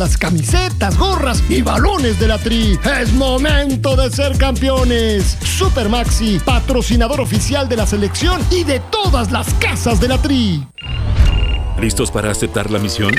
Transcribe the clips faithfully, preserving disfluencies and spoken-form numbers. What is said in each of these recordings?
Las camisetas, gorras y balones de la Tri. ¡Es momento de ser campeones! Super Maxi, patrocinador oficial de la selección y de todas las casas de la Tri. ¿Listos para aceptar la misión?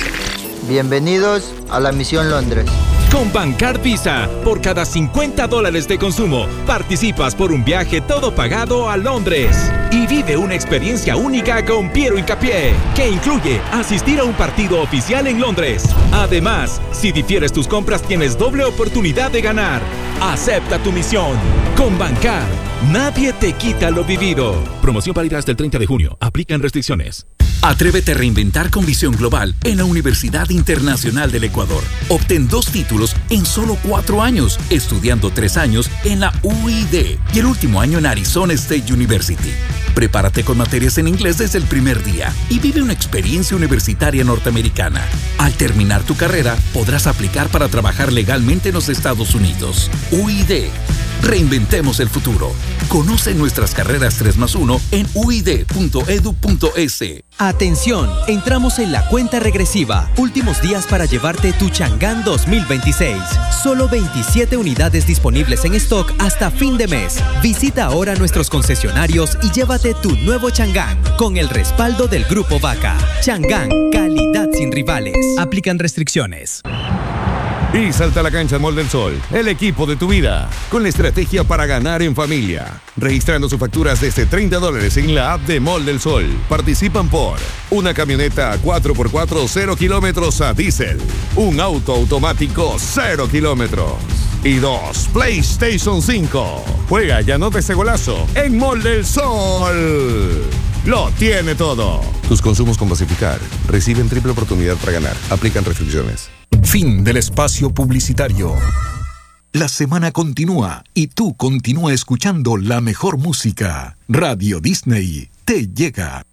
Bienvenidos a la Misión Londres. Con Bancard Visa, por cada cincuenta dólares de consumo, participas por un viaje todo pagado a Londres. Y vive una experiencia única con Piero Hincapié, que incluye asistir a un partido oficial en Londres. Además, si difieres tus compras, tienes doble oportunidad de ganar. Acepta tu misión. Con Bancard, nadie te quita lo vivido. Promoción válida hasta el treinta de junio. Aplican restricciones. Atrévete a reinventar con visión global en la Universidad Internacional del Ecuador. Obtén dos títulos en solo cuatro años, estudiando tres años en la U I D y el último año en Arizona State University. Prepárate con materias en inglés desde el primer día y vive una experiencia universitaria norteamericana. Al terminar tu carrera, podrás aplicar para trabajar legalmente en los Estados Unidos. U I D. Reinventemos el futuro. Conoce nuestras carreras tres más uno en u i d punto e d u punto e s. Atención, entramos en la cuenta regresiva. Últimos días para llevarte tu Chang'an dos mil veintiséis. Solo veintisiete unidades disponibles en stock hasta fin de mes. Visita ahora nuestros concesionarios y llévate tu nuevo Chang'an con el respaldo del Grupo Vaca. Chang'an, calidad sin rivales. Aplican restricciones. Y salta a la cancha Mall del Sol, el equipo de tu vida, con la estrategia para ganar en familia. Registrando sus facturas desde treinta dólares en la app de Mall del Sol. Participan por una camioneta cuatro por cuatro cero kilómetros a diésel, un auto automático cero kilómetros y dos PlayStation cinco. Juega y anota ese golazo en Mall del Sol. Lo tiene todo. Tus consumos con Pacificar reciben triple oportunidad para ganar. Aplican restricciones. Fin del espacio publicitario. La semana continúa y tú continúa escuchando la mejor música. Radio Disney te llega.